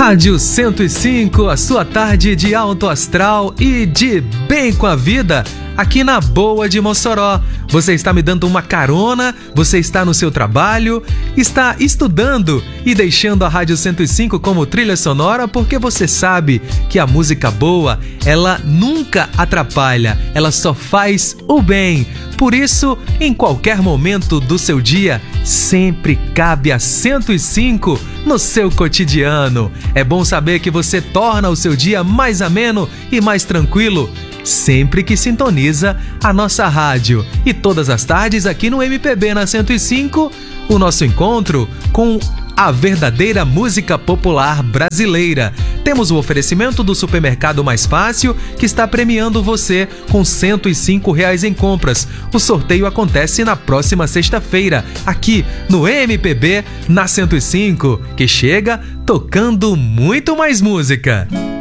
Rádio 105, a sua tarde de alto astral e de bem com a vida, aqui na Boa de Mossoró. Você está me dando uma carona, você está no seu trabalho, está estudando e deixando a Rádio 105 como trilha sonora porque você sabe que a música boa, ela nunca atrapalha, ela só faz o bem. Por isso, em qualquer momento do seu dia, sempre cabe a 105 no seu cotidiano. É bom saber que você torna o seu dia mais ameno e mais tranquilo sempre que sintoniza a nossa rádio. E todas as tardes aqui no MPB na 105, o nosso encontro com a verdadeira música popular brasileira. Temos o oferecimento do Supermercado Mais Fácil, que está premiando você com R$105 em compras. O sorteio acontece na próxima sexta-feira, aqui no MPB na 105, que chega tocando muito mais música.